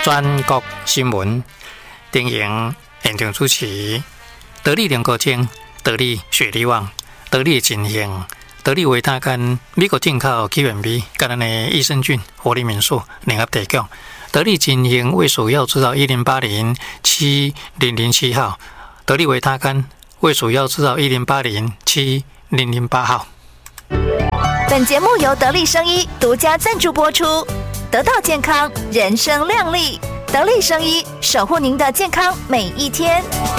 全国新闻电影现场主持：得力联国精、得力雪力旺、得力金兴、得力维他干、美国进口起源米、甲咱的益生菌活力民宿联合提供。得力金兴为属药制造10807007号，得力维他干为属药制造10807008号。 本节目由得力生医独家赞助播出，得到健康，人生亮丽。得力生医，守护您的健康每一天。